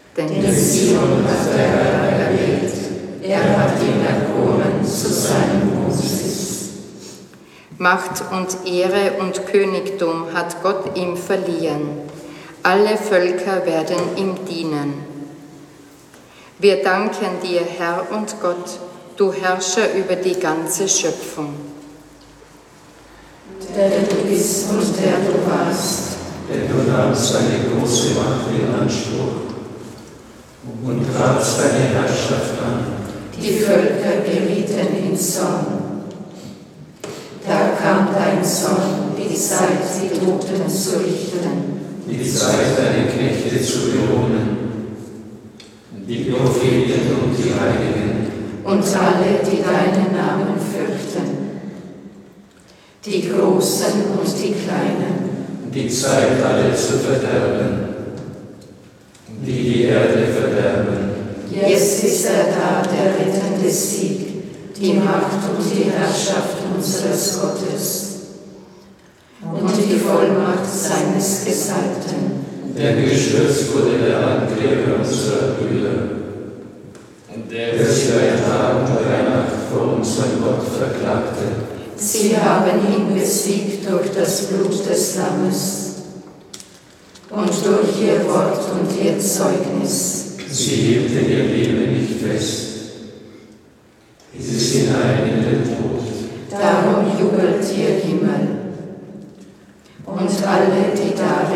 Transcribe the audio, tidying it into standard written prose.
Denn Sion hat der Herr erwählt, er hat ihn erkoren zu seinem Wohnsitz. Macht und Ehre und Königtum hat Gott ihm verliehen. Alle Völker werden ihm dienen. Wir danken dir, Herr und Gott, du Herrscher über die ganze Schöpfung. Der du bist und der du warst, denn du nahmst deine große Macht in Anspruch und tratst deine Herrschaft an. Die Völker gerieten in Zorn. Da kam dein Zorn, die Zeit, die Toten zu richten, Die Zeit, deine Knechte zu belohnen, die Propheten und die Heiligen und alle, die deinen Namen fürchten, die Großen und die Kleinen, die Zeit, alle zu verderben, die Erde verderben. Jetzt ist er da, der rettende Sieg, die Macht und die Herrschaft unseres Gottes und die Vollmacht seines Gesalbten. Denn gestürzt wurde der Ankläger unserer Brüder, der sich bei Tag und bei Nacht vor unserem Gott verklagte. Sie haben ihn besiegt durch das Blut des Lammes und durch ihr Wort und ihr Zeugnis. Sie hielten ihr Leben nicht fest. Es ist hinein in den Tod. Darum jubelt ihr Himmel und alle, die darin